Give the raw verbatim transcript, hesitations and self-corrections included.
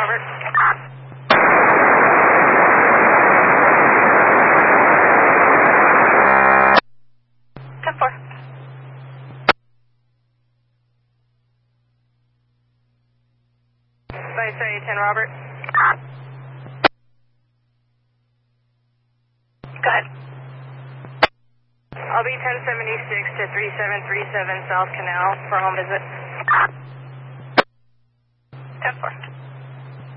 Robert. ten four. five thirty, ten Robert. Go ahead. I'll be ten seventy-six to three seven three seven South Canal for home visit.